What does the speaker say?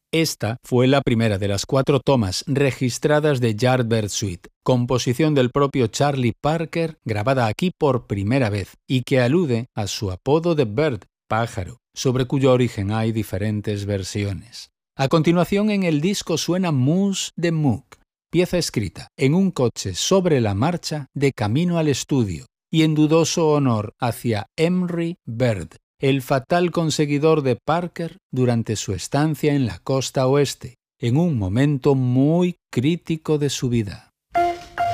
Esta fue la primera de las 4 tomas registradas de Yardbird Suite, composición del propio Charlie Parker, grabada aquí por primera vez, y que alude a su apodo de Bird, pájaro, sobre cuyo origen hay diferentes versiones. A continuación, en el disco suena Moose de Moog, pieza escrita en un coche sobre la marcha de camino al estudio, y en dudoso honor hacia Emery Bird, el fatal conseguidor de Parker durante su estancia en la costa oeste, en un momento muy crítico de su vida.